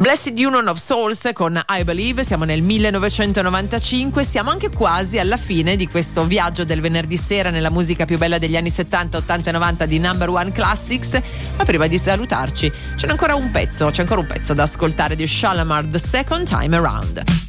Blessed Union of Souls con I Believe. Siamo nel 1995, siamo anche quasi alla fine di questo viaggio del venerdì sera nella musica più bella degli anni 70, 80 e 90 di Number One Classics. Ma prima di salutarci c'è ancora un pezzo da ascoltare di Shalamar, The Second Time Around.